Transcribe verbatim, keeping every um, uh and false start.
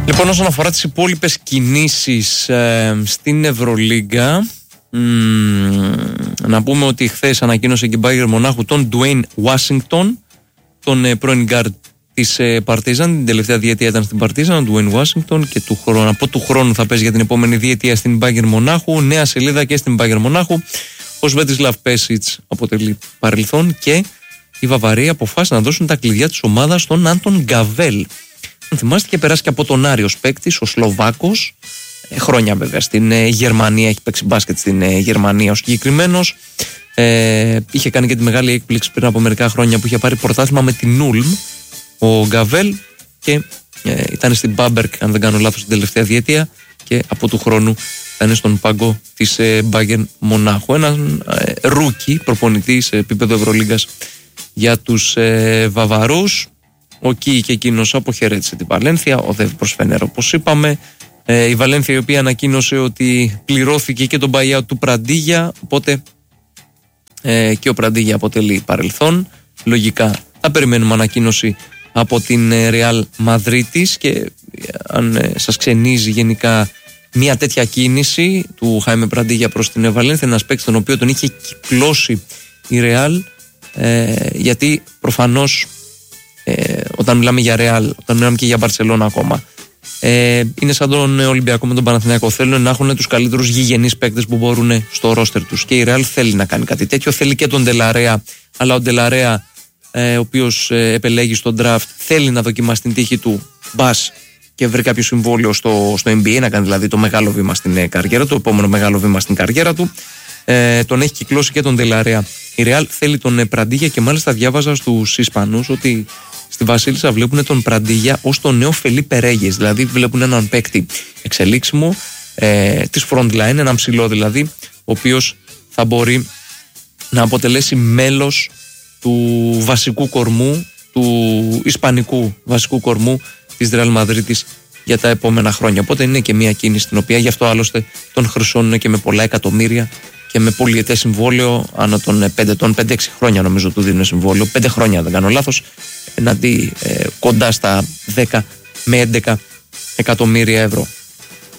Λοιπόν, όσον αφορά τις υπόλοιπες κινήσεις ε, στην Ευρωλίγκα, μ, να πούμε ότι χθες ανακοίνωσε και η Bayern Μονάχου τον Dwayne Washington, τον ε, πρώην γκάρντ της ε, Παρτίζαν. Την τελευταία διετία ήταν στην Παρτίζαν, ο Dwayne Washington, και του χρόνου, από του χρόνου θα παίζει για την επόμενη διετία στην Bayern Μονάχου. Νέα σελίδα και στην Bayern Μονάχου. Ο Σβέτισλαβ Πέσιτς αποτελεί παρελθόν και η Βαβαρία αποφάσισε να δώσουν τα κλειδιά της ομάδας στον Άντον Γκαβέλ. Αν θυμάστε, και περάσει και από τον Άριος παίκτης, ο Σλοβάκος, ε, χρόνια βέβαια στην ε, Γερμανία, έχει παίξει μπάσκετ στην ε, Γερμανία ο συγκεκριμένος. Ε, είχε κάνει και τη μεγάλη έκπληξη πριν από μερικά χρόνια που είχε πάρει πρωτάθλημα με την Ούλμ ο Γκαβέλ και ε, ήταν στην Μπάμπερκ, αν δεν κάνω λάθος, την τελευταία διετία, και από του χρόνου θα είναι στον πάγκο της ε, Bayern Μονάχου. Έναν ε, ρούκι προπονητή σε επίπεδο Ευρωλίγκας για τους ε, Βαβαρούς. Ο Κι και εκείνος αποχαιρέτησε την Βαλένθια, οδεύει προς Φενέρ, όπως είπαμε. Ε, η Βαλένθια, η οποία ανακοίνωσε ότι πληρώθηκε και τον buyout του Πραντίγια, οπότε ε, και ο Πραντίγια αποτελεί παρελθόν. Λογικά θα περιμένουμε ανακοίνωση από την Ρεάλ Μαδρίτης, και αν ε, σας ξενίζει γενικά μια τέτοια κίνηση του Χάιμε Πραντίγια προς την Βαλένθια, ένας παίκτης τον οποίο τον είχε κυκλώσει η Ρεάλ, ε, γιατί προφανώς Ε, όταν μιλάμε για Ρεάλ, όταν μιλάμε και για Μπαρσελόνα ακόμα, ε, είναι σαν τον Ολυμπιακό με τον Παναθηναϊκό. Θέλουν να έχουν τους καλύτερους γηγενείς παίκτες που μπορούν στο ρόστερ τους, και η Ρεάλ θέλει να κάνει κάτι τέτοιο. Θέλει και τον Ντελαρέα, αλλά ο Ντελαρέα, ε, ο οποίος ε, επελέγει στο draft, θέλει να δοκιμάσει την τύχη του. Μπας και βρει κάποιο συμβόλαιο στο, στο N B A, να κάνει δηλαδή το μεγάλο βήμα στην ε, καριέρα του, το επόμενο μεγάλο βήμα στην καριέρα του. Ε, τον έχει κυκλώσει και τον Ντελαρέα. Η Ρεάλ θέλει τον ε, Πραντίγια, και μάλιστα διάβαζα στους Ισπανούς ότι στη Βασίλισσα βλέπουν τον Πραντίγια ως τον νέο Φελίπε Ρέγες. Δηλαδή βλέπουν έναν παίκτη εξελίξιμο ε, της front line, έναν ψηλό δηλαδή, ο οποίος θα μπορεί να αποτελέσει μέλος του βασικού κορμού, του ισπανικού βασικού κορμού της Ρεάλ Μαδρίτης για τα επόμενα χρόνια. Οπότε είναι και μια κίνηση την οποία γι' αυτό άλλωστε τον χρυσώνουν και με πολλά εκατομμύρια και με πολυετές συμβόλαιο, άνω των πέντε έξι χρόνια νομίζω του δίνουν συμβόλαιο, πέντε χρόνια δεν κάνω λάθος, εναντί ε, κοντά στα δέκα με έντεκα εκατομμύρια ευρώ.